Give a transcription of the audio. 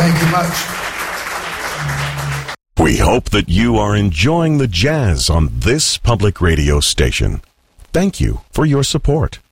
Thank you much. We hope that you are enjoying the jazz on this public radio station. Thank you for your support.